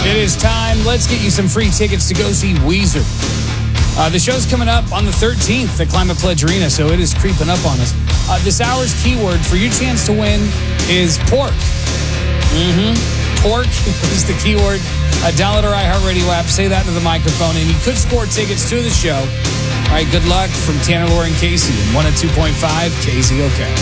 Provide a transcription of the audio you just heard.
It is time. Let's get you some free tickets to go see Weezer. The show's coming up on the 13th at Climate Pledge Arena, so it is creeping up on us. This hour's keyword for your chance to win is pork. Pork is the keyword. Download our iHeartRadio app, say that into the microphone, and you could score tickets to the show. All right, good luck from Tanner, Laura, and Casey. And 102.5 KZOK.